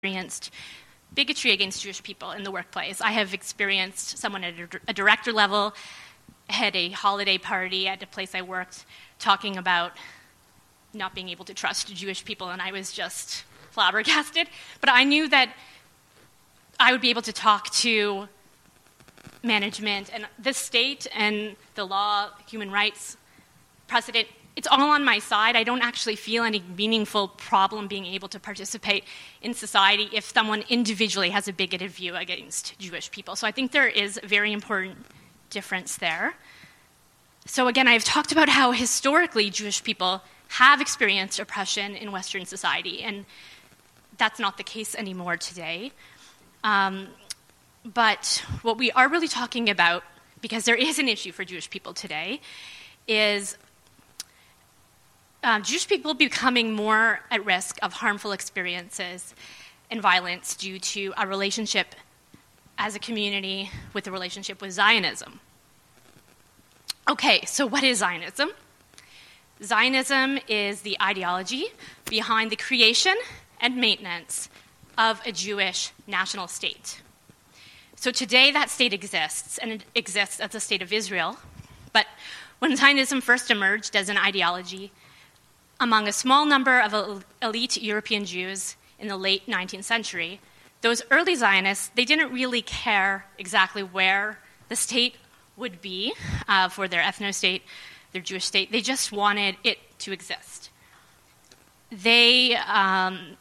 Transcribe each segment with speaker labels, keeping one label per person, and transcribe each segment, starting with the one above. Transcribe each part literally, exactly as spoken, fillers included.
Speaker 1: experienced bigotry against Jewish people in the workplace. I have experienced someone at a director level had a holiday party at a place I worked talking about not being able to trust Jewish people, and I was just flabbergasted. But I knew that I would be able to talk to management and the state and the law, human rights, precedent. It's all on my side. I don't actually feel any meaningful problem being able to participate in society if someone individually has a bigoted view against Jewish people. So I think there is a very important difference there. So again, I've talked about how historically Jewish people have experienced oppression in Western society, and that's not the case anymore today. Um, but what we are really talking about, because there is an issue for Jewish people today, is Uh, Jewish people becoming more at risk of harmful experiences and violence due to a relationship as a community with a relationship with Zionism. Okay, so what is Zionism? Zionism is the ideology behind the creation and maintenance of a Jewish national state. So today that state exists, and it exists as the state of Israel. But when Zionism first emerged as an ideology among a small number of elite European Jews in the late nineteenth century, those early Zionists, they didn't really care exactly where the state would be uh, for their ethno-state, their Jewish state. They just wanted it to exist. They, um,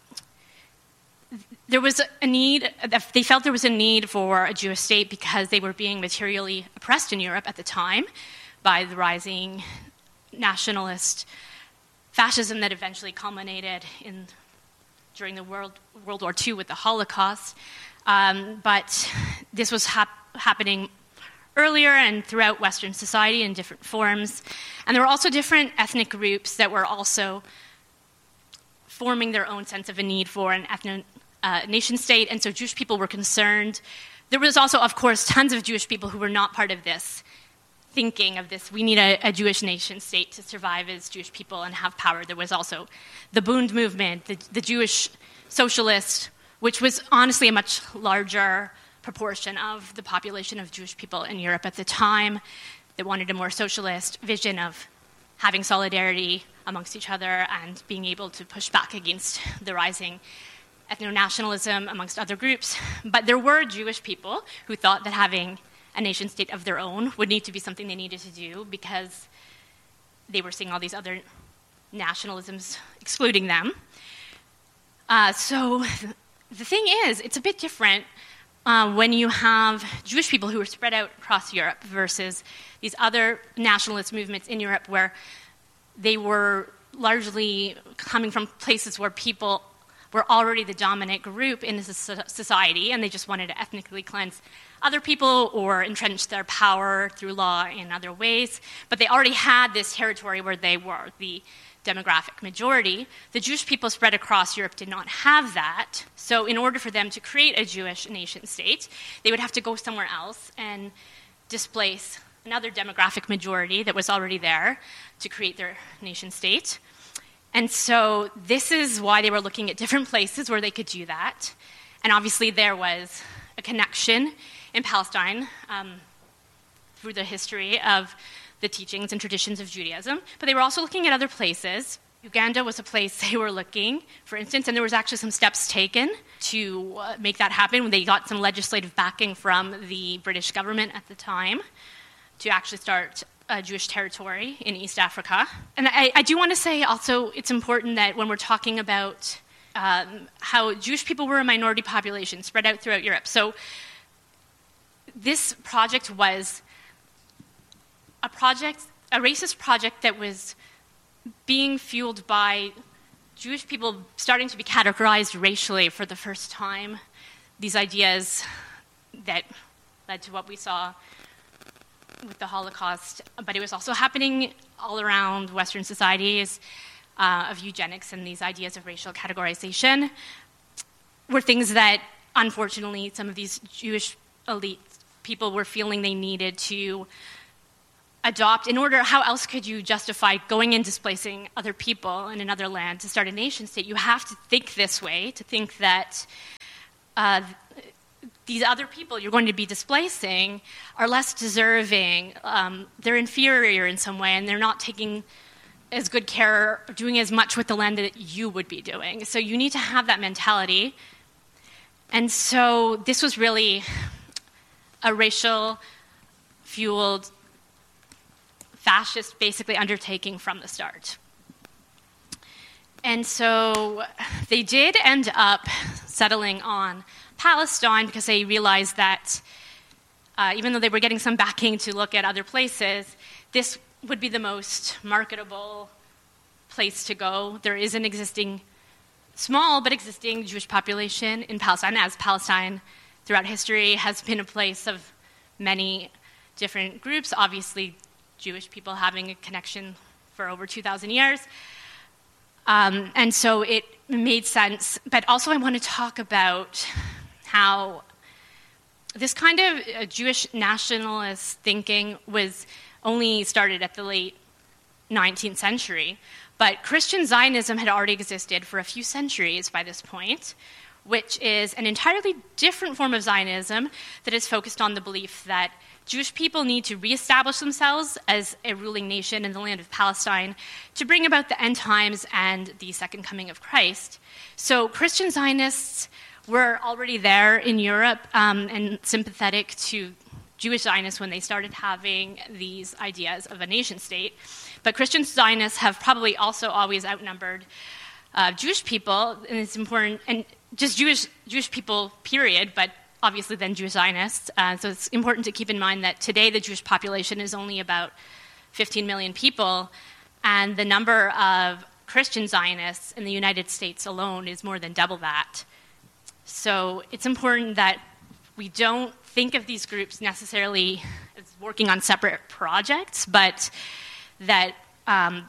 Speaker 1: there was a need, they felt there was a need for a Jewish state because they were being materially oppressed in Europe at the time by the rising nationalist fascism that eventually culminated in during the World World War Two with the Holocaust. Um, but this was hap- happening earlier and throughout Western society in different forms. And there were also different ethnic groups that were also forming their own sense of a need for an ethno uh, nation state. And so Jewish people were concerned. There was also, of course, tons of Jewish people who were not part of this thinking of this, we need a, a Jewish nation state to survive as Jewish people and have power. There was also the Bund movement, the, the Jewish socialist, which was honestly a much larger proportion of the population of Jewish people in Europe at the time, that wanted a more socialist vision of having solidarity amongst each other and being able to push back against the rising ethno-nationalism amongst other groups. But there were Jewish people who thought that having a nation state of their own would need to be something they needed to do because they were seeing all these other nationalisms excluding them. Uh, so the thing is, it's a bit different uh, when you have Jewish people who are spread out across Europe versus these other nationalist movements in Europe where they were largely coming from places where people were already the dominant group in society and they just wanted to ethnically cleanse other people or entrench their power through law in other ways. But they already had this territory where they were the demographic majority. The Jewish people spread across Europe did not have that. So in order for them to create a Jewish nation state, they would have to go somewhere else and displace another demographic majority that was already there to create their nation state. And so this is why they were looking at different places where they could do that. And obviously there was a connection in Palestine um, through the history of the teachings and traditions of Judaism. But they were also looking at other places. Uganda was a place they were looking, for instance, and there was actually some steps taken to uh, make that happen when they got some legislative backing from the British government at the time to actually start Uh, Jewish territory in East Africa. And I, I do want to say also it's important that when we're talking about um, how Jewish people were a minority population spread out throughout Europe. So this project was a project, a racist project that was being fueled by Jewish people starting to be categorized racially for the first time. These ideas that led to what we saw with the Holocaust, but it was also happening all around Western societies uh, of eugenics, and these ideas of racial categorization were things that, unfortunately, some of these Jewish elite people were feeling they needed to adopt, in order, how else could you justify going and displacing other people in another land to start a nation state? You have to think this way, to think that uh, these other people you're going to be displacing are less deserving, um, they're inferior in some way, and they're not taking as good care or doing as much with the land that you would be doing. So you need to have that mentality. And so this was really a racial-fueled, fascist, basically, undertaking from the start. And so they did end up settling on Palestine because they realized that uh, even though they were getting some backing to look at other places, this would be the most marketable place to go. There is an existing, small but existing Jewish population in Palestine, as Palestine throughout history has been a place of many different groups, obviously Jewish people having a connection for over two thousand years. Um, and so it made sense. But also I want to talk about how this kind of uh, Jewish nationalist thinking was only started at the late nineteenth century. But Christian Zionism had already existed for a few centuries by this point, which is an entirely different form of Zionism that is focused on the belief that Jewish people need to reestablish themselves as a ruling nation in the land of Palestine to bring about the end times and the second coming of Christ. So Christian Zionists were already there in Europe um, and sympathetic to Jewish Zionists when they started having these ideas of a nation state. But Christian Zionists have probably also always outnumbered uh, Jewish people, and it's important, and just Jewish Jewish people, period, but obviously then Jewish Zionists. Uh, so it's important to keep in mind that today the Jewish population is only about fifteen million people, and the number of Christian Zionists in the United States alone is more than double that. So it's important that we don't think of these groups necessarily as working on separate projects, but that um,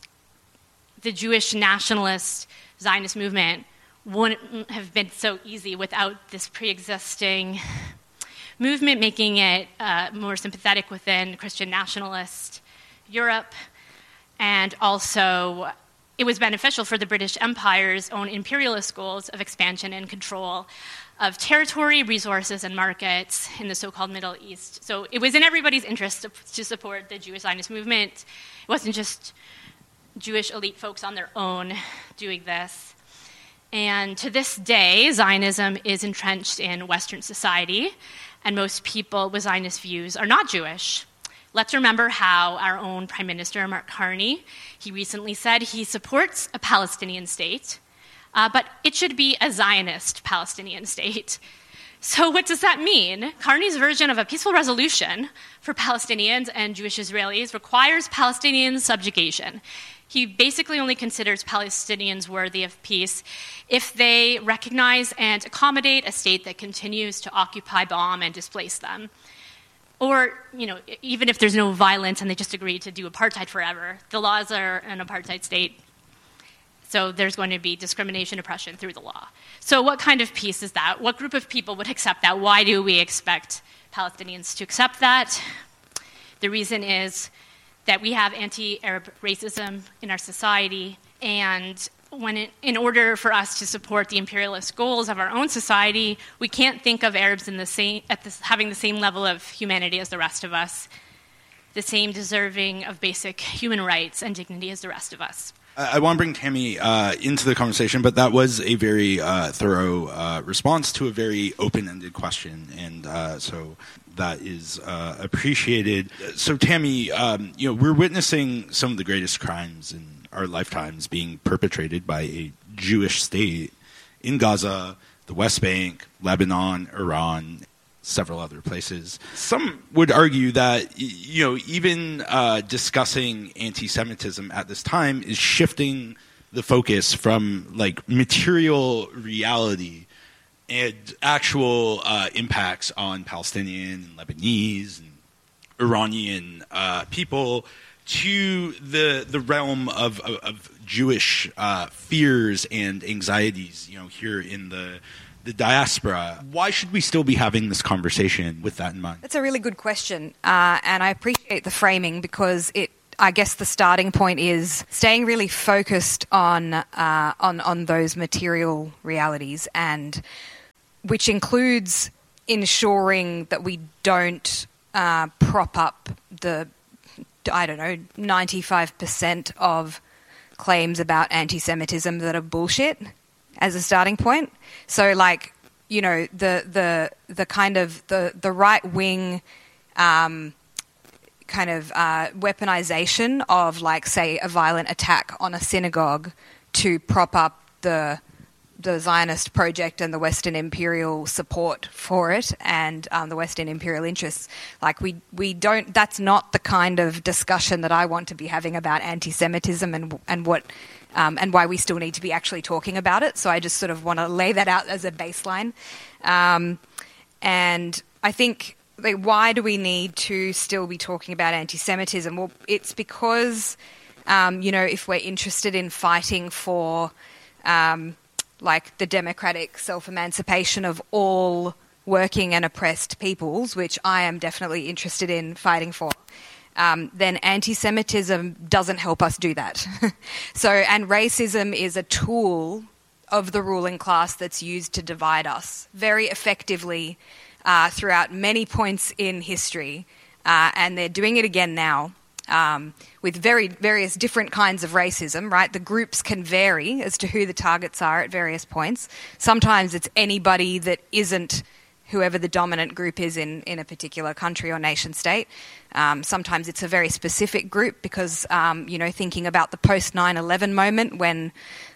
Speaker 1: the Jewish nationalist Zionist movement wouldn't have been so easy without this pre-existing movement, making it uh, more sympathetic within Christian nationalist Europe. And also, it was beneficial for the British Empire's own imperialist goals of expansion and control of territory, resources, and markets in the so-called Middle East. So it was in everybody's interest to, to support the Jewish Zionist movement. It wasn't just Jewish elite folks on their own doing this. And to this day, Zionism is entrenched in Western society, and most people with Zionist views are not Jewish. Let's remember how our own Prime Minister, Mark Carney, he recently said he supports a Palestinian state, uh, but it should be a Zionist Palestinian state. So what does that mean? Carney's version of a peaceful resolution for Palestinians and Jewish Israelis requires Palestinian subjugation. He basically only considers Palestinians worthy of peace if they recognize and accommodate a state that continues to occupy, bomb, and displace them. Or, you know, even if there's no violence and they just agree to do apartheid forever, the laws are an apartheid state, so there's going to be discrimination, oppression through the law. So what kind of peace is that? What group of people would accept that? Why do we expect Palestinians to accept that? The reason is that we have anti-Arab racism in our society, and when it, in order for us to support the imperialist goals of our own society, we can't think of Arabs in the same, at this, having the same level of humanity as the rest of us, the same deserving of basic human rights and dignity as the rest of us.
Speaker 2: I want to bring Tammy uh, into the conversation, but that was a very uh, thorough uh, response to a very open-ended question, and uh, so that is uh, appreciated. So, Tammy, um, you know, we're witnessing some of the greatest crimes in our lifetimes being perpetrated by a Jewish state in Gaza, the West Bank, Lebanon, Iran, several other places. Some would argue that, you know, even uh, discussing anti-Semitism at this time is shifting the focus from, like, material reality and actual uh, impacts on Palestinian and Lebanese and Iranian uh, people to the the realm of, of, of Jewish uh, fears and anxieties, you know, here in the the diaspora. Why should we still be having this conversation with that in mind?
Speaker 3: That's a really good question, uh, and I appreciate the framing because it, I guess the starting point is staying really focused on uh, on on those material realities, and which includes ensuring that we don't uh, prop up the, I don't know, ninety-five percent of claims about anti-Semitism that are bullshit as a starting point. So, like, you know, the the the kind of the the right wing um, kind of uh, weaponization of, like, say, a violent attack on a synagogue to prop up the the Zionist project and the Western imperial support for it, and um, the Western imperial interests. Like, we we don't. That's not the kind of discussion that I want to be having about anti-Semitism and and what um, and why we still need to be actually talking about it. So I just sort of want to lay that out as a baseline. Um, and I think, like, why do we need to still be talking about anti-Semitism? Well, it's because um, you know, if we're interested in fighting for um, like the democratic self-emancipation of all working and oppressed peoples, which I am definitely interested in fighting for, um, then anti-Semitism doesn't help us do that. So, and racism is a tool of the ruling class that's used to divide us very effectively uh, throughout many points in history, uh, and they're doing it again now. Um, with very various different kinds of racism, right? The groups can vary as to who the targets are at various points. Sometimes it's anybody that isn't whoever the dominant group is in, in a particular country or nation state. Um, sometimes it's a very specific group because, um, you know, thinking about the post nine eleven moment when,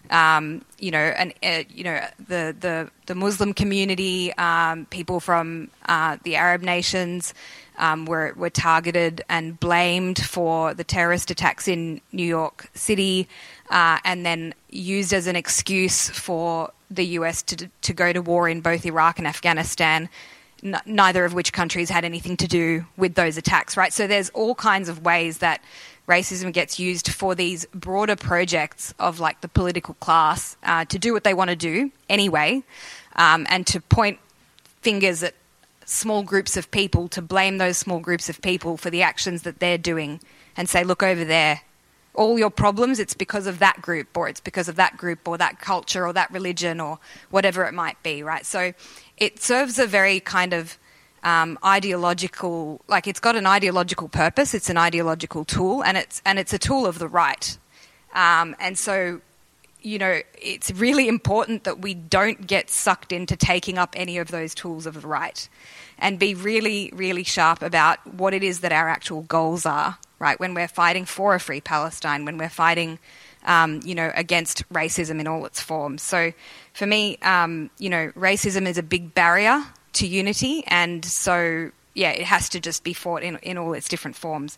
Speaker 3: um, you know, and uh, you know, the, the, the Muslim community, um, people from uh, the Arab nations, Um, were, were targeted and blamed for the terrorist attacks in New York City, uh, and then used as an excuse for the U S to to go to war in both Iraq and Afghanistan, n- neither of which countries had anything to do with those attacks, right? So there's all kinds of ways that racism gets used for these broader projects of, like, the political class uh, to do what they want to do anyway, um, and to point fingers at small groups of people, to blame those small groups of people for the actions that they're doing and say, look over there, all your problems, it's because of that group, or it's because of that group or that culture or that religion or whatever it might be, right? So it serves a very kind of um, ideological, like, it's got an ideological purpose, it's an ideological tool, and it's and it's a tool of the right. Um, and so, you know, it's really important that we don't get sucked into taking up any of those tools of the right, and be really, really sharp about what it is that our actual goals are, right? When we're fighting for a free Palestine, when we're fighting, um, you know, against racism in all its forms. So for me, um, you know, racism is a big barrier to unity, and so, yeah, it has to just be fought in, in all its different forms.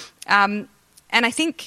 Speaker 3: Um, and I think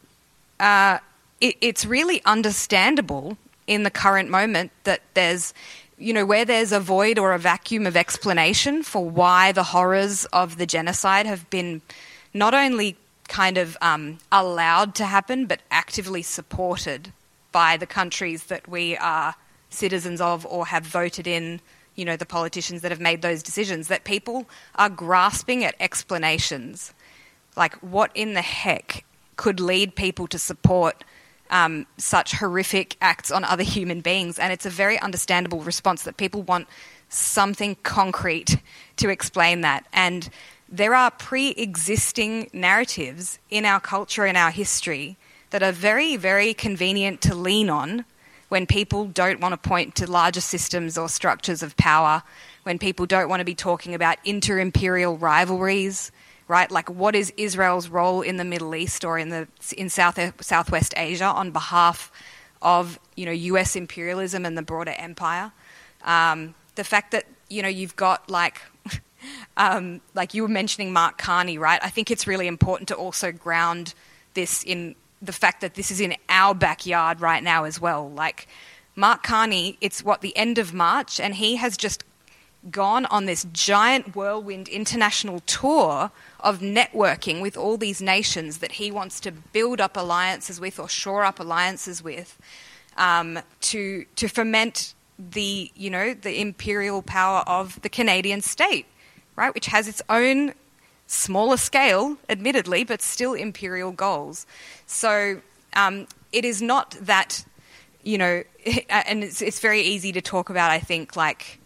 Speaker 3: uh, it, it's really understandable in the current moment that there's, you know, where there's a void or a vacuum of explanation for why the horrors of the genocide have been not only kind of um, allowed to happen, but actively supported by the countries that we are citizens of or have voted in, you know, the politicians that have made those decisions, that people are grasping at explanations. Like, what in the heck could lead people to support Um, such horrific acts on other human beings? And it's a very understandable response that people want something concrete to explain that. And there are pre-existing narratives in our culture, in our history, that are very, very convenient to lean on when people don't want to point to larger systems or structures of power, when people don't want to be talking about inter-imperial rivalries, right? Like, what is Israel's role in the Middle East or in the in South Southwest Asia on behalf of, you know, U S imperialism and the broader empire? Um, the fact that, you know, you've got, like, um, like you were mentioning Mark Carney, right? I think it's really important to also ground this in the fact that this is in our backyard right now as well. Like, Mark Carney, it's what, the end of March, and he has just gone on this giant whirlwind international tour of networking with all these nations that he wants to build up alliances with or shore up alliances with, um, to to foment the, you know, the imperial power of the Canadian state, right, which has its own smaller scale, admittedly, but still imperial goals. So um, it is not that, you know, and it's, it's very easy to talk about, I think, like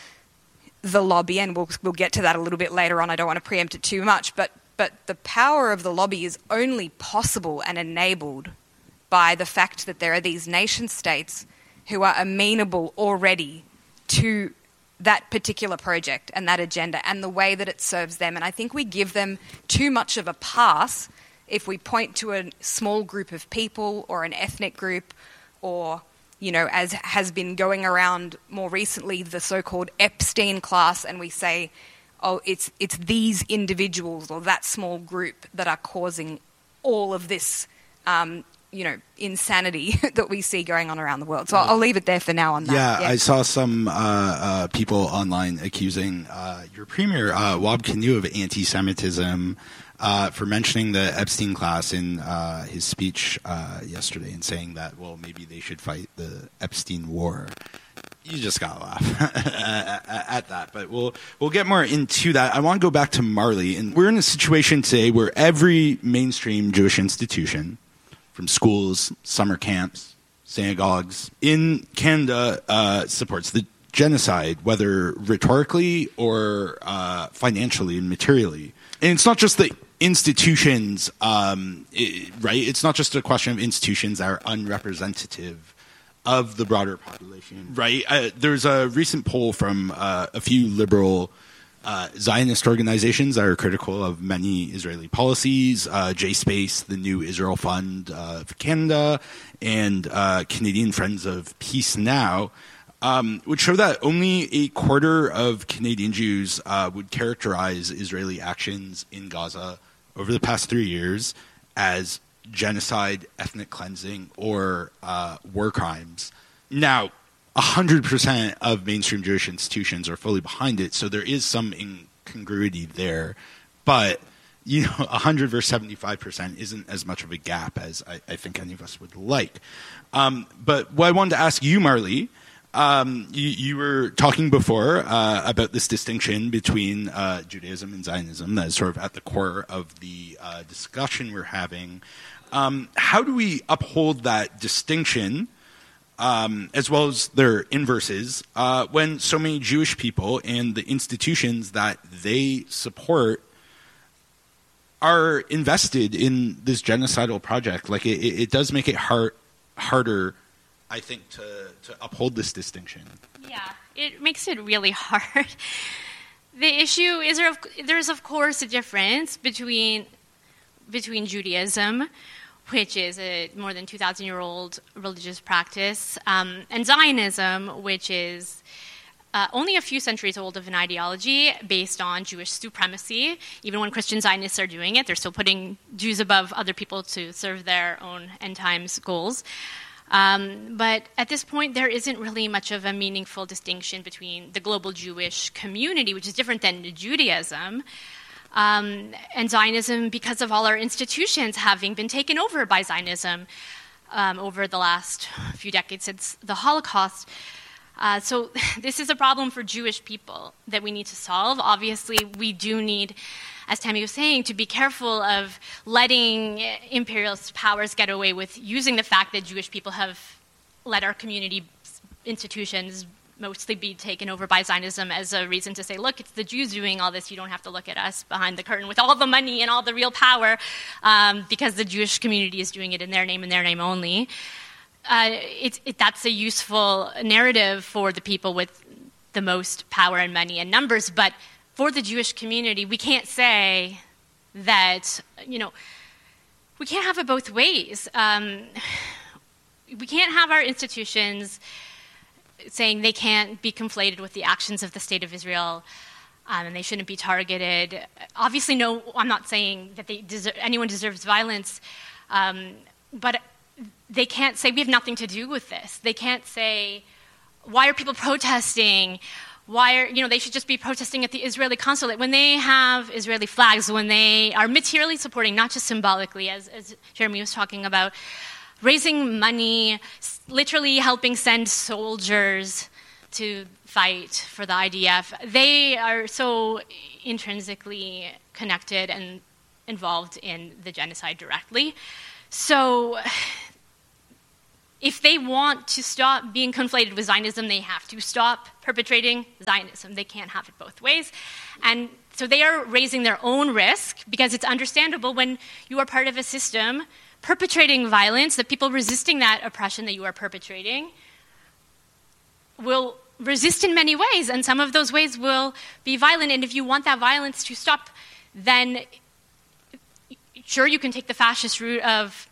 Speaker 3: the lobby, and we'll we'll get to that a little bit later on. I don't want to preempt it too much, but but the power of the lobby is only possible and enabled by the fact that there are these nation states who are amenable already to that particular project and that agenda and the way that it serves them. And I think we give them too much of a pass if we point to a small group of people or an ethnic group, or, you know, as has been going around more recently, the so-called Epstein class, and we say, oh, it's it's these individuals or that small group that are causing all of this, um, you know, insanity that we see going on around the world. So I'll, I'll leave it there for now on that.
Speaker 2: Yeah,
Speaker 3: yeah.
Speaker 2: I saw some uh, uh, people online accusing uh, your premier, uh, Wab Kinew, of anti-Semitism uh, for mentioning the Epstein class in uh, his speech uh, yesterday, and saying that, well, maybe they should fight the Epstein war. You just gotta laugh at that, but we'll we'll get more into that. I want to go back to Marley, and we're in a situation today where every mainstream Jewish institution, from schools, summer camps, synagogues in Canada, uh, supports the genocide, whether rhetorically or uh, financially and materially. And it's not just the institutions, um, it, right? It's not just a question of institutions that are unrepresentative of the broader population, right? Uh, there's a recent poll from uh, a few liberal uh, Zionist organizations that are critical of many Israeli policies, uh, J-Space, the New Israel Fund uh, for Canada, and uh, Canadian Friends of Peace Now, um, which show that only a quarter of Canadian Jews uh, would characterize Israeli actions in Gaza over the past three years as genocide, ethnic cleansing, or uh, war crimes. Now, one hundred percent of mainstream Jewish institutions are fully behind it, so there is some incongruity there. But, you know, one hundred versus seventy-five percent isn't as much of a gap as I, I think any of us would like. Um, but what I wanted to ask you, Marley, um, you, you were talking before uh, about this distinction between uh, Judaism and Zionism that is sort of at the core of the uh, discussion we're having. Um, how do we uphold that distinction, um, as well as their inverses, uh, when so many Jewish people and the institutions that they support are invested in this genocidal project? Like, it, it does make it hard, harder, I think, to, to uphold this distinction.
Speaker 1: Yeah, it makes it really hard. The issue is there, there's, of course, a difference between between Judaism, which is a more than two thousand year old religious practice, um, and Zionism, which is uh, only a few centuries old of an ideology based on Jewish supremacy. Even when Christian Zionists are doing it, they're still putting Jews above other people to serve their own end times goals. Um, but at this point, there isn't really much of a meaningful distinction between the global Jewish community, which is different than Judaism, Um, and Zionism, because of all our institutions having been taken over by Zionism um, over the last few decades since the Holocaust. Uh, so this is a problem for Jewish people that we need to solve. Obviously, we do need, as Tammy was saying, to be careful of letting imperialist powers get away with using the fact that Jewish people have let our community institutions mostly be taken over by Zionism as a reason to say, look, it's the Jews doing all this. You don't have to look at us behind the curtain with all the money and all the real power um, because the Jewish community is doing it in their name and their name only. Uh, it, it, that's a useful narrative for the people with the most power and money and numbers. But for the Jewish community, we can't say that, you know, we can't have it both ways. Um, we can't have our institutions saying they can't be conflated with the actions of the State of Israel, um, and they shouldn't be targeted. Obviously, no, I'm not saying that they deserve, anyone deserves violence, um, but they can't say we have nothing to do with this. They can't say, why are people protesting? Why are, you know, they should just be protesting at the Israeli consulate when they have Israeli flags, when they are materially supporting, not just symbolically, as, as Jeremy was talking about, raising money, literally helping send soldiers to fight for the I D F, they are so intrinsically connected and involved in the genocide directly. So if they want to stop being conflated with Zionism, they have to stop perpetrating Zionism. They can't have it both ways. And so they are raising their own risk, because it's understandable when you are part of a system perpetrating violence, that people resisting that oppression that you are perpetrating will resist in many ways, and some of those ways will be violent. And if you want that violence to stop, then sure, you can take the fascist route of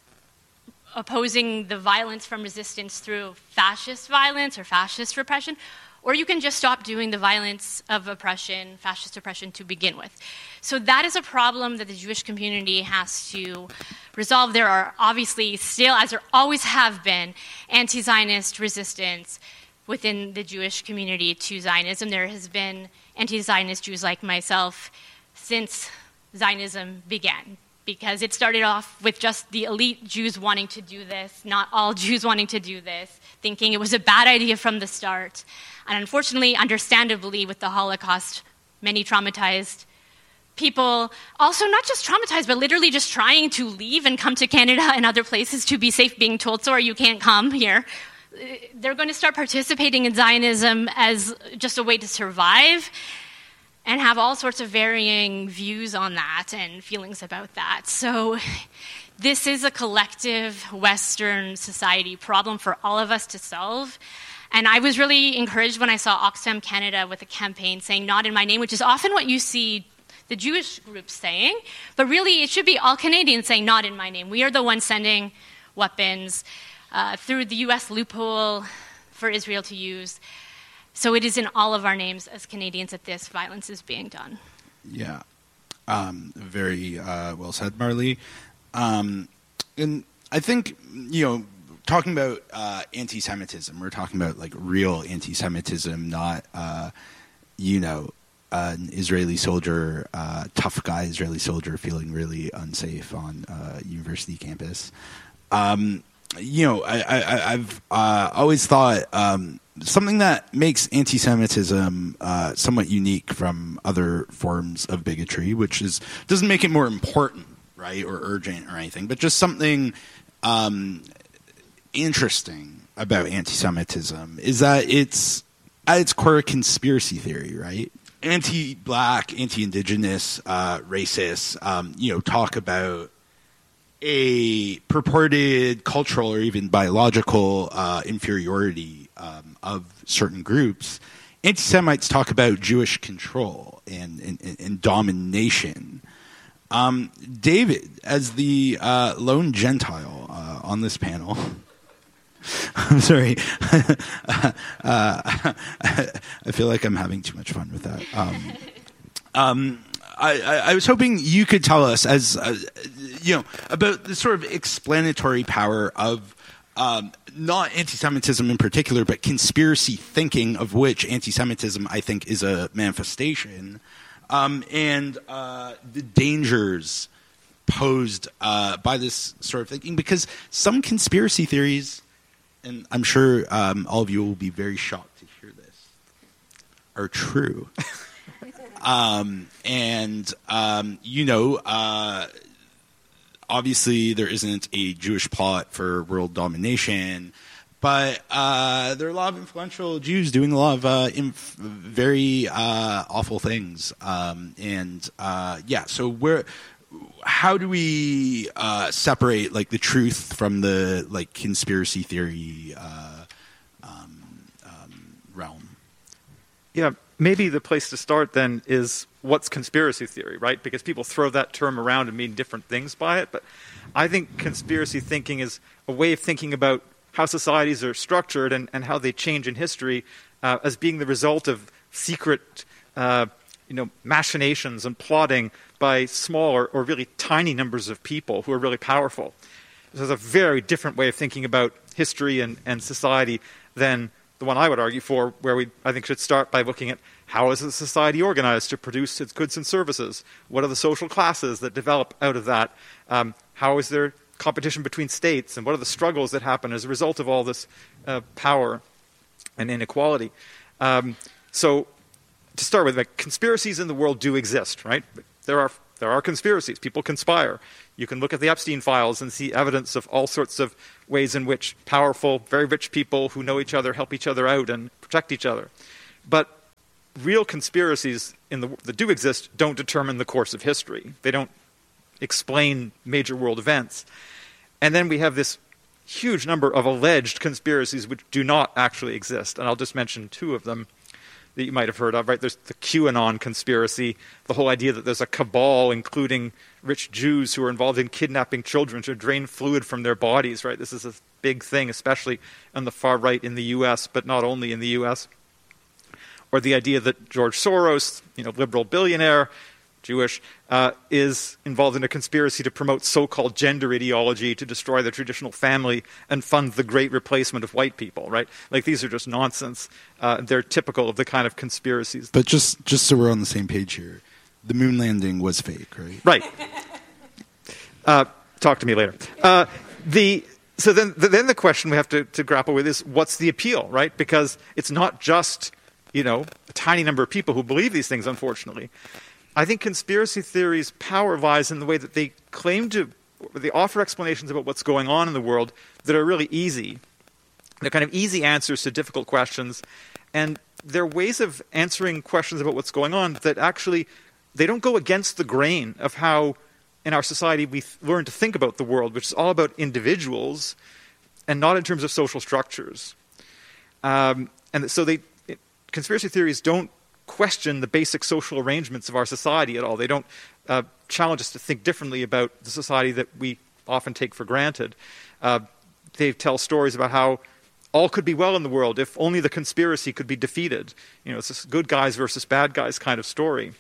Speaker 1: opposing the violence from resistance through fascist violence or fascist repression, or you can just stop doing the violence of oppression, fascist oppression, to begin with. So that is a problem that the Jewish community has to resolve. There are obviously still, as there always have been, anti-Zionist resistance within the Jewish community to Zionism. There has been anti-Zionist Jews like myself since Zionism began, because it started off with just the elite Jews wanting to do this, not all Jews wanting to do this, thinking it was a bad idea from the start. And unfortunately, understandably, with the Holocaust, many traumatized people, also not just traumatized, but literally just trying to leave and come to Canada and other places to be safe, being told, sorry, you can't come here. They're going to start participating in Zionism as just a way to survive, and have all sorts of varying views on that and feelings about that. So this is a collective Western society problem for all of us to solve. And I was really encouraged when I saw Oxfam Canada with a campaign saying, not in my name, which is often what you see the Jewish groups saying, but really it should be all Canadians saying, not in my name. We are the ones sending weapons uh, through the U S loophole for Israel to use. So it is in all of our names as Canadians that this violence is being done.
Speaker 2: Yeah, um, very uh, well said, Marley. Um, and I think, you know, talking about uh, anti-Semitism, we're talking about like real anti-Semitism, not, uh, you know, an Israeli soldier, uh, tough guy Israeli soldier feeling really unsafe on a university campus. Um, you know, I, I, I've uh, always thought um, something that makes anti-Semitism uh, somewhat unique from other forms of bigotry, which is doesn't make it more important, right, or urgent or anything, but just something um, interesting about anti-Semitism is that it's at its core a conspiracy theory, right? Anti-black, anti-indigenous, uh, racists, um, you know, talk about a purported cultural or even biological uh, inferiority um, of certain groups. Anti-Semites talk about Jewish control and, and, and domination. Um, David, as the uh, lone Gentile uh, on this panel, I'm sorry, uh, I feel like I'm having too much fun with that. Um, um, I, I, I was hoping you could tell us, as uh, you know, about the sort of explanatory power of um, not anti-Semitism in particular, but conspiracy thinking, of which anti-Semitism, I think, is a manifestation, um, and uh, the dangers posed uh, by this sort of thinking. Because some conspiracy theories, and I'm sure um, all of you will be very shocked to hear this, are true. Um, and, um, you know, uh, obviously there isn't a Jewish plot for world domination, but uh, there are a lot of influential Jews doing a lot of uh, inf- very uh, awful things. Um, and, uh, yeah, so where, how do we uh, separate, like, the truth from the, like, conspiracy theory uh, um, um, realm?
Speaker 4: Yeah. Maybe the place to start then is what's conspiracy theory, right? Because people throw that term around and mean different things by it. But I think conspiracy thinking is a way of thinking about how societies are structured and, and how they change in history uh, as being the result of secret uh, you know, machinations and plotting by small or, or really tiny numbers of people who are really powerful. So it's a very different way of thinking about history and, and society than the one I would argue for, where we, I think, should start by looking at how is a society organized to produce its goods and services? What are the social classes that develop out of that? Um, how is there competition between states? And what are the struggles that happen as a result of all this uh, power? and inequality. Um, so to start with, like, conspiracies in the world do exist, right? There are there are conspiracies. People conspire. You can look at the Epstein files and see evidence of all sorts of ways in which powerful, very rich people who know each other help each other out and protect each other. But real conspiracies in the, that do exist don't determine the course of history. They don't explain major world events. And then we have this huge number of alleged conspiracies which do not actually exist. And I'll just mention two of them that you might have heard of, right? There's the QAnon conspiracy, the whole idea that there's a cabal, including rich Jews who are involved in kidnapping children to drain fluid from their bodies, right? This is a big thing, especially on the far right in the U S, but not only in the U S. Or the idea that George Soros, you know, liberal billionaire, Jewish, uh, is involved in a conspiracy to promote so-called gender ideology to destroy the traditional family and fund the great replacement of white people, right? Like, these are just nonsense. Uh, they're typical of the kind of conspiracies.
Speaker 2: But just, just so we're on the same page here, the moon landing was fake, right?
Speaker 4: Right. Uh, talk to me later. Uh, the so then then the question we have to, to grapple with is, what's the appeal, right? Because it's not just, you know, a tiny number of people who believe these things, unfortunately. I think conspiracy theories' power lies in the way that they claim to, they offer explanations about what's going on in the world that are really easy. They're kind of easy answers to difficult questions, and they're ways of answering questions about what's going on that actually, they don't go against the grain of how, in our society, we th- learn to think about the world, which is all about individuals and not in terms of social structures. Um, and so they, it, conspiracy theories don't question the basic social arrangements of our society at all. They don't uh, challenge us to think differently about the society that we often take for granted. Uh, they tell stories about how all could be well in the world if only the conspiracy could be defeated. You know, it's this good guys versus bad guys kind of story.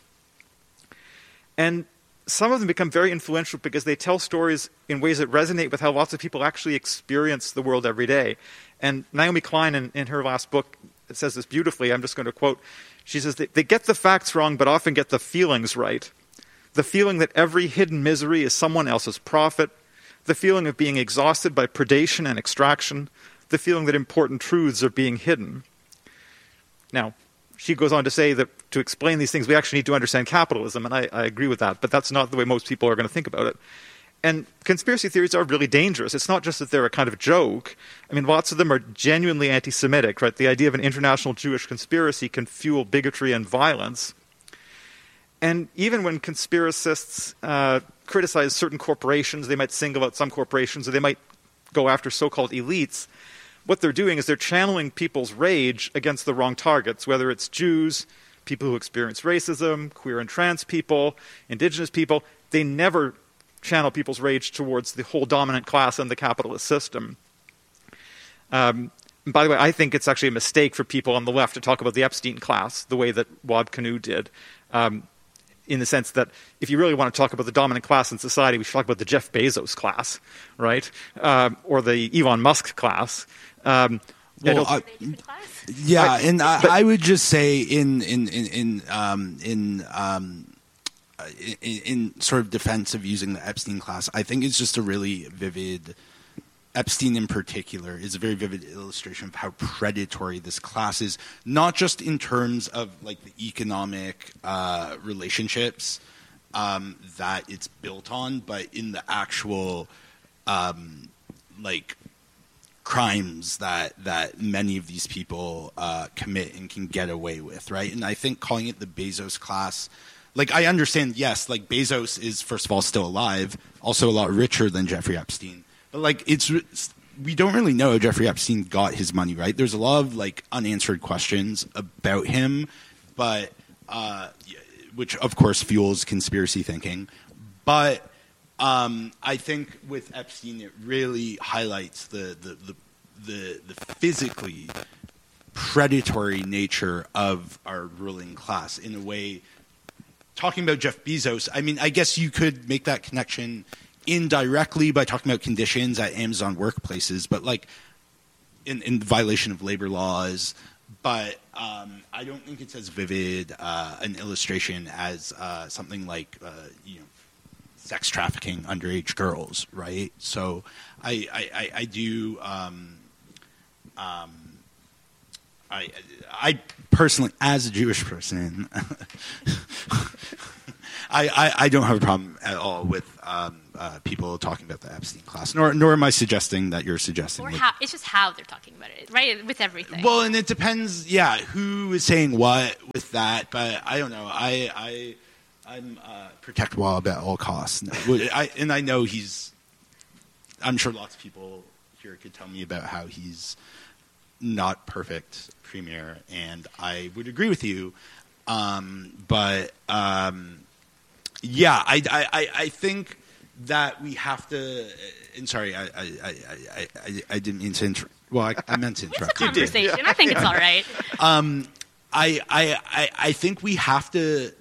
Speaker 4: And some of them become very influential because they tell stories in ways that resonate with how lots of people actually experience the world every day. And Naomi Klein, in, in her last book, says this beautifully. I'm just going to quote. She says, they, they get the facts wrong, but often get the feelings right. The feeling that every hidden misery is someone else's profit. The feeling of being exhausted by predation and extraction. The feeling that important truths are being hidden. Now, she goes on to say that to explain these things, we actually need to understand capitalism, and I, I agree with that, but that's not the way most people are going to think about it. And conspiracy theories are really dangerous. It's not just that they're a kind of joke. I mean, lots of them are genuinely anti-Semitic, right? The idea of an international Jewish conspiracy can fuel bigotry and violence. And even when conspiracists uh, criticize certain corporations, they might single out some corporations, or they might go after so-called elites. What they're doing is they're channeling people's rage against the wrong targets, whether it's Jews, people who experience racism, queer and trans people, indigenous people. They never channel people's rage towards the whole dominant class and the capitalist system. Um, by the way, I think it's actually a mistake for people on the left to talk about the Epstein class the way that Wab Kinew did, um, in the sense that if you really want to talk about the dominant class in society, we should talk about the Jeff Bezos class, right? Um, or the Elon Musk class. Um,
Speaker 2: well, I, yeah, and I, I would just say in in in in um, in, um, in in sort of defense of using the Epstein class, I think it's just a really vivid. Epstein in particular is a very vivid illustration of how predatory this class is, not just in terms of like the economic uh, relationships um, that it's built on, but in the actual um, like. crimes that that many of these people uh, commit and can get away with, right? And I think calling it the Bezos class, like I understand, yes, like Bezos is first of all still alive, also a lot richer than Jeffrey Epstein, but like it's we don't really know how Jeffrey Epstein got his money, right? There's a lot of like unanswered questions about him, but uh, which of course fuels conspiracy thinking, but. Um, I think with Epstein, it really highlights the the, the the the physically predatory nature of our ruling class in a way. Talking about Jeff Bezos, I mean, I guess you could make that connection indirectly by talking about conditions at Amazon workplaces, but like in, in violation of labor laws. But um, I don't think it's as vivid uh, an illustration as uh, something like uh, you know. sex trafficking underage girls, right? So I I, I do um, um, I, I personally, as a Jewish person, I, I, I don't have a problem at all with um, uh, people talking about the Epstein class, nor nor am I suggesting that you're suggesting.
Speaker 1: Or
Speaker 2: that,
Speaker 1: how, it's just how they're talking about it, right? With everything.
Speaker 2: Well, and it depends, yeah, who is saying what with that, but I don't know. I, I, I'm uh, protect Wab at all costs. I, and I know he's, I'm sure lots of people here could tell me about how he's not perfect premier, and I would agree with you. Um, but, um, yeah, I, I, I think that we have to, and sorry, I, I, I, I, I didn't mean to interrupt. Well, I, I meant to interrupt.
Speaker 1: It's a conversation. I think it's all right.
Speaker 2: Um, I, I, I, I think we have to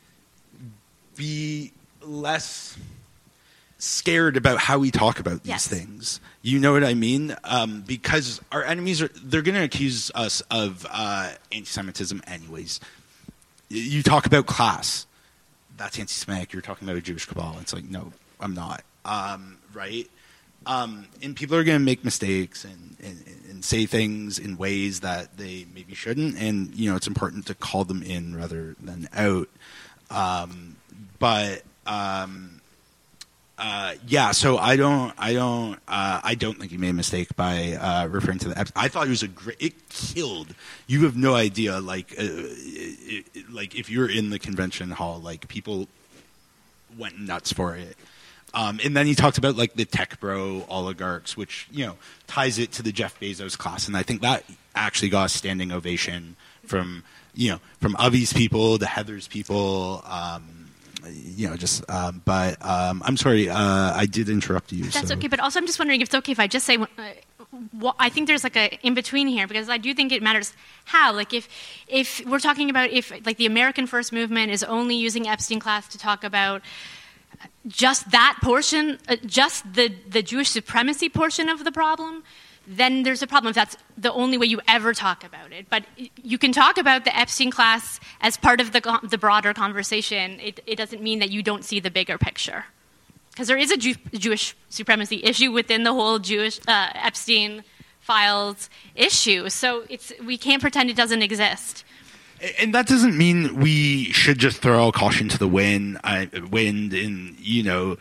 Speaker 2: be less scared about how we talk about these
Speaker 1: yes.
Speaker 2: things. You know what I mean? Um, because our enemies are, they're going to accuse us of uh, anti-Semitism anyways. You talk about class. That's anti-Semitic. You're talking about a Jewish cabal. It's like, no, I'm not. Um, right? Um, and people are going to make mistakes and, and, and say things in ways that they maybe shouldn't. And, you know, it's important to call them in rather than out. Um, but, um, uh, yeah, so I don't, I don't, uh, I don't think he made a mistake by uh, referring to the. I thought it was a great. It killed. You have no idea, like, uh, it, it, like if you're in the convention hall, like people went nuts for it. Um, and then he talked about like the tech bro oligarchs, which you know ties it to the Jeff Bezos class, and I think that actually got a standing ovation from you know from Avi's people, the Heather's people. Um, You know, just, um, but um, I'm sorry, uh, I did interrupt you.
Speaker 1: That's
Speaker 2: so.
Speaker 1: okay, but also I'm just wondering if it's okay if I just say, uh, what, I think there's like a in between here because I do think it matters how. Like if if we're talking about if like the American First Movement is only using Epstein class to talk about just that portion, uh, just the the Jewish supremacy portion of the problem, then there's a problem if that's the only way you ever talk about it. But you can talk about the Epstein class as part of the the broader conversation. It, it doesn't mean that you don't see the bigger picture. Because there is a Jew, Jewish supremacy issue within the whole Jewish uh, Epstein files issue. So it's we can't pretend it doesn't exist.
Speaker 2: And that doesn't mean we should just throw all caution to the wind, uh, wind and, you know,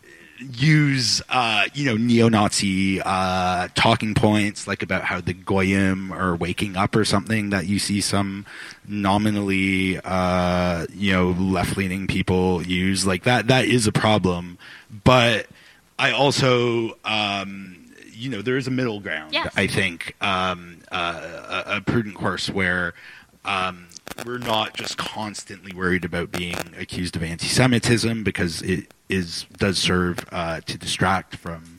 Speaker 2: use uh, you know neo-Nazi uh, talking points like about how the goyim are waking up or something that you see some nominally uh, you know left-leaning people use like that. That is a problem, but I also um, you know there is a middle ground.
Speaker 1: Yes.
Speaker 2: I think um, uh, a, a prudent course where. Um, we're not just constantly worried about being accused of anti-Semitism because it is does serve uh, to distract from,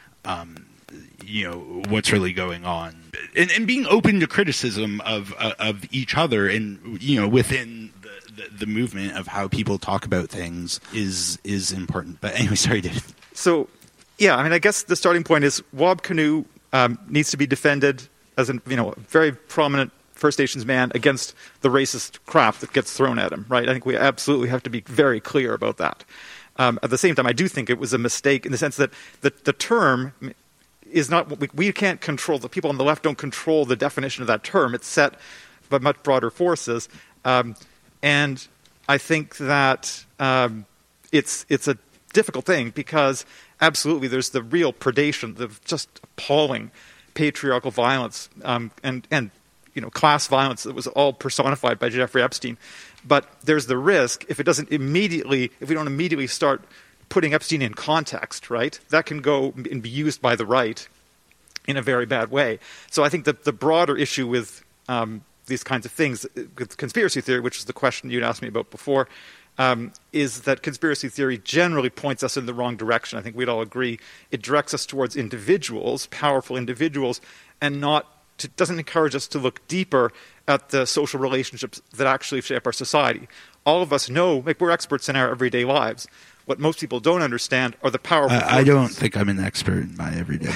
Speaker 2: um, you know, what's really going on, and, and being open to criticism of uh, of each other and you know within the, the, the movement of how people talk about things is is important. But anyway, sorry, Dave.
Speaker 4: So, yeah, I mean, I guess the starting point is Wab Kinew um, needs to be defended as a you know very prominent First Nations man against the racist crap that gets thrown at him, right? I think we absolutely have to be very clear about that. Um, at the same time, I do think it was a mistake in the sense that the, the term is not, we, we can't control, the people on the left don't control the definition of that term. It's set by much broader forces. Um, and I think that um, it's it's a difficult thing because absolutely there's the real predation, the just appalling patriarchal violence um, and, and you know, class violence that was all personified by Jeffrey Epstein. But there's the risk if it doesn't immediately, if we don't immediately start putting Epstein in context, right? That can go and be used by the right in a very bad way. So I think that the broader issue with um, these kinds of things, with conspiracy theory, which is the question you'd asked me about before, um, is that conspiracy theory generally points us in the wrong direction. I think we'd all agree. It directs us towards individuals, powerful individuals, and not to, doesn't encourage us to look deeper at the social relationships that actually shape our society. All of us know, like we're experts in our everyday lives. What most people don't understand are the powerful.
Speaker 2: Uh, I don't think I'm an expert in my everyday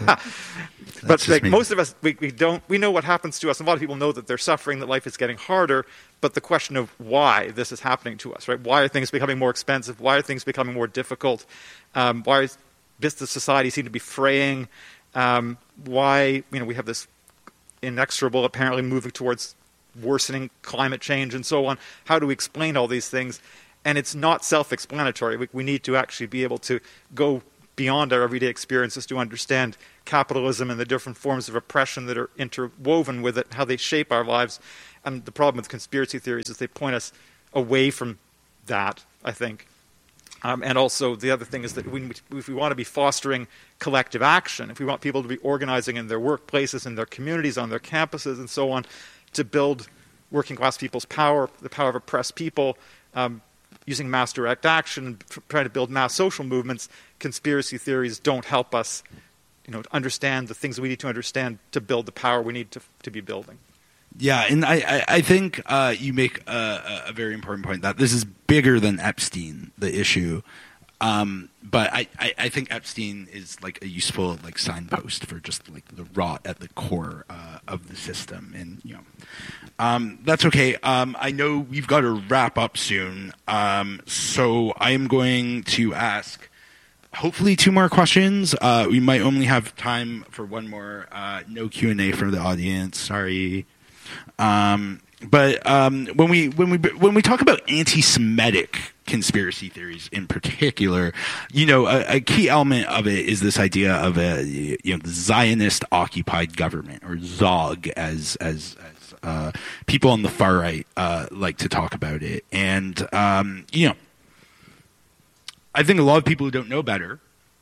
Speaker 2: life. But,
Speaker 4: but like most of us, we, we don't. We know what happens to us. A lot of people know that they're suffering, that life is getting harder. But the question of why this is happening to us, right? Why are things becoming more expensive? Why are things becoming more difficult? Um, why is business society seem to be fraying? Um, why you know we have this inexorable, apparently moving towards worsening climate change and so on. How do we explain all these things? And it's not self-explanatory. We, we need to actually be able to go beyond our everyday experiences to understand capitalism and the different forms of oppression that are interwoven with it, how they shape our lives. And the problem with conspiracy theories is they point us away from that, I think. Um, and also the other thing is that we, if we want to be fostering collective action, if we want people to be organizing in their workplaces, in their communities, on their campuses, and so on, to build working class people's power, the power of oppressed people, um, using mass direct action, trying to build mass social movements, conspiracy theories don't help us, you know, to understand the things we need to understand to build the power we need to to be building.
Speaker 2: Yeah, and I, I, I think uh, you make a, a very important point that this is bigger than Epstein, the issue. Um, but I, I, I think Epstein is like a useful like signpost for just like the rot at the core uh, of the system, and you know, um, that's okay. Um, I know we've got to wrap up soon, um, so I am going to ask hopefully two more questions. Uh, we might only have time for one more. Uh, no Q and A from the audience. Sorry. Um, but um, when we when we when we talk about anti-Semitic conspiracy theories in particular, you know, a, a key element of it is this idea of a you know the Zionist occupied government, or Zog, as as as uh, people on the far right uh, like to talk about it. And um, you know, I think a lot of people who don't know better,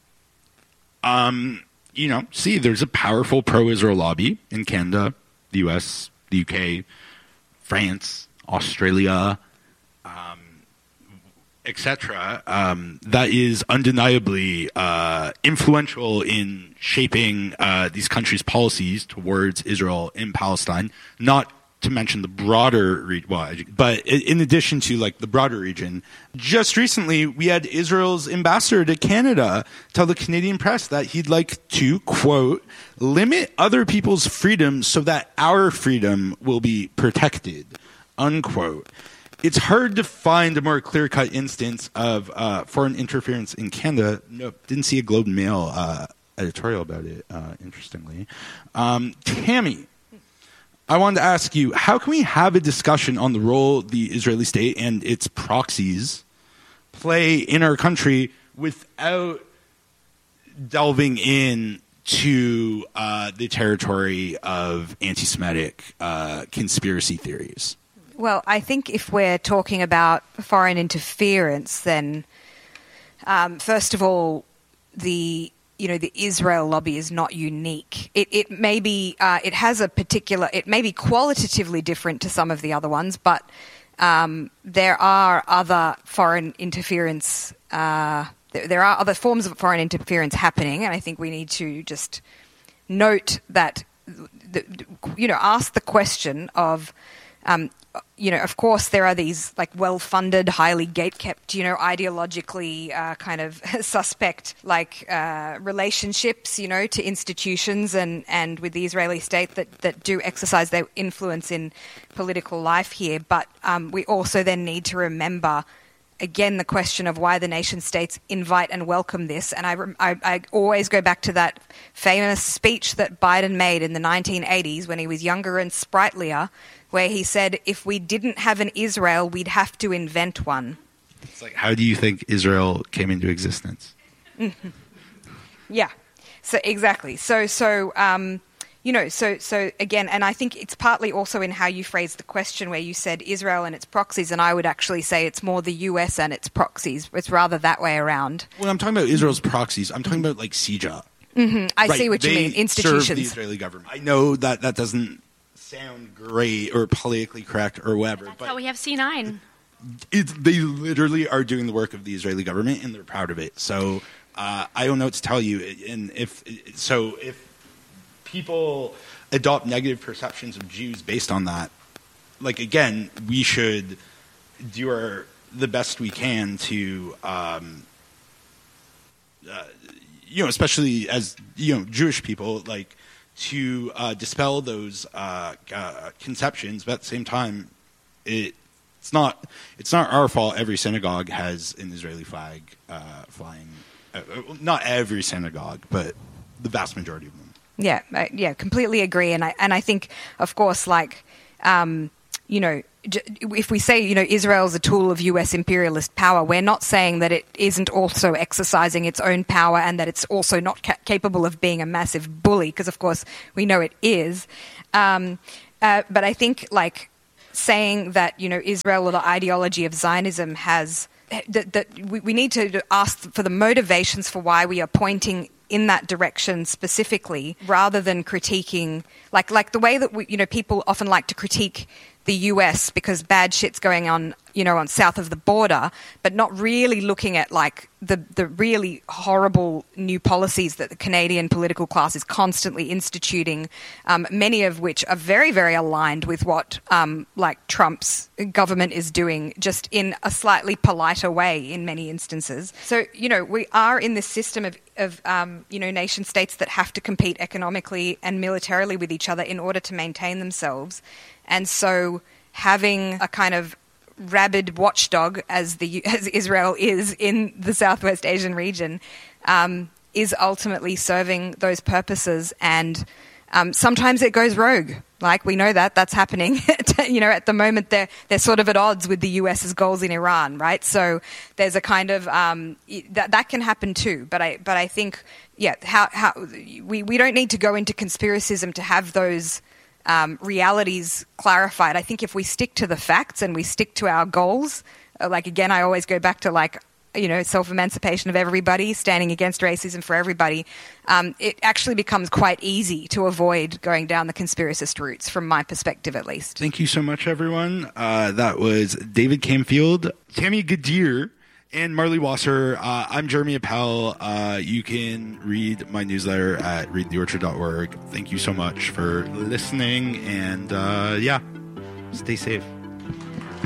Speaker 2: um, you know, see there's a powerful pro-Israel lobby in Canada, the U S, the U K, France, Australia, um, et cetera, um, that is undeniably uh, influential in shaping uh, these countries' policies towards Israel and Palestine, not to mention the broader region, well, but in addition to like the broader region. Just recently, we had Israel's ambassador to Canada tell the Canadian press that he'd like to, quote, limit other people's freedom so that our freedom will be protected, unquote. It's hard to find a more clear-cut instance of uh, foreign interference in Canada. No, didn't see a Globe and Mail uh, editorial about it, uh, interestingly. Um, Tammy, I wanted to ask you, how can we have a discussion on the role the Israeli state and its proxies play in our country without delving in to uh, the territory of anti-Semitic uh, conspiracy theories?
Speaker 3: Well, I think if we're talking about foreign interference, then um, first of all, the you know the Israel lobby is not unique. It it may be uh, it has a particular it may be qualitatively different to some of the other ones, but um, there are other foreign interference. Uh, there, there are other forms of foreign interference happening, and I think we need to just note that. The, you know, ask the question of. Um, you know, of course, there are these like well-funded, highly gate-kept, you know, ideologically uh, kind of suspect like uh, relationships, you know, to institutions and, and with the Israeli state that, that do exercise their influence in political life here. But um, we also then need to remember, again, the question of why the nation states invite and welcome this. And I, I, I always go back to that famous speech that Biden made in the nineteen eighties when he was younger and sprightlier, where he said, if we didn't have an Israel, we'd have to invent one.
Speaker 2: It's like, how do you think Israel came into existence?
Speaker 3: Mm-hmm. Yeah. So exactly. So, so um, you know, so, so again, and I think it's partly also in how you phrased the question where you said Israel and its proxies, and I would actually say it's more the U S and its proxies. It's rather that way around.
Speaker 2: When I'm talking about Israel's proxies, I'm talking about like C J A.
Speaker 3: Mm-hmm. I
Speaker 2: right.
Speaker 3: see what
Speaker 2: they
Speaker 3: you mean. Institutions.
Speaker 2: Serve the Israeli government. I know that that doesn't sound great or politically correct or whatever.
Speaker 1: That's
Speaker 2: but
Speaker 1: how we have C nine.
Speaker 2: It, they literally are doing the work of the Israeli government, and they're proud of it. So uh, I don't know what to tell you. And if so, if people adopt negative perceptions of Jews based on that, like again, we should do our the best we can to, um, uh, you know, especially as you know, Jewish people, like. to uh, dispel those uh, uh, conceptions, but at the same time, it, it's not it's not our fault every synagogue has an Israeli flag uh, flying. Uh, not every synagogue, but the vast majority of them.
Speaker 3: Yeah, uh, yeah, completely agree. And I and I think, of course, like, um, you know, j- if we say, you know, Israel's a tool of U S imperialist power, we're not saying that it isn't also exercising its own power and that it's also not ca- capable of being a massive bully, because, of course, we know it is. Um, uh, but I think, like, saying that, you know, Israel or the ideology of Zionism has... that, that we, we need to ask for the motivations for why we are pointing in that direction specifically, rather than critiquing, like like the way that we, you know, people often like to critique the U S because bad shit's going on, you know, on south of the border, but not really looking at like the the really horrible new policies that the Canadian political class is constantly instituting, um, many of which are very, very aligned with what um, like Trump's government is doing, just in a slightly politer way in many instances. So, you know, we are in this system of, of um, you know, nation states that have to compete economically and militarily with each other in order to maintain themselves. And so having a kind of rabid watchdog, as the as Israel is in the Southwest Asian region, um, is ultimately serving those purposes. And um, sometimes it goes rogue. Like, we know that that's happening. You know, at the moment they're they're sort of at odds with the US's goals in Iran, right? So there's a kind of um, that that can happen too. But I but I think yeah, how how we we don't need to go into conspiracism to have those Um, realities clarified. I think if we stick to the facts and we stick to our goals, uh, like, again, I always go back to, like, you know, self-emancipation of everybody, standing against racism for everybody, um, it actually becomes quite easy to avoid going down the conspiracist routes, from my perspective at least.
Speaker 2: Thank you so much, everyone. Uh, that was David Camfield, Tammy Gadir, and Marley Wasser. Uh, I'm Jeremy Appel. Uh, you can read my newsletter at read the orchard dot org. Thank you so much for listening, and uh, yeah, stay safe.